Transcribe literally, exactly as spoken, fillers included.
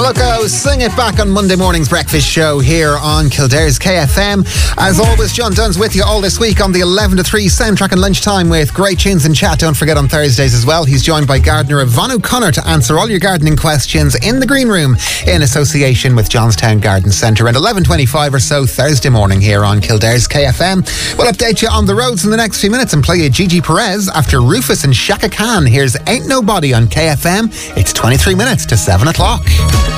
Loco, Sing It Back on Monday morning's breakfast show here on Kildare's K F M. As always, John Dunn's with you all this week on the eleven to three soundtrack and lunchtime with great tunes and chat. Don't forget on Thursdays as well, he's joined by gardener Yvonne O'Connor to answer all your gardening questions in the green room in association with Johnstown Garden Centre. And eleven twenty-five or so Thursday morning here on Kildare's K F M. We'll update you on the roads in the next few minutes and play you Gigi Perez after Rufus and Shaka Khan. Here's Ain't Nobody on K F M. It's twenty-three minutes to seven o'clock.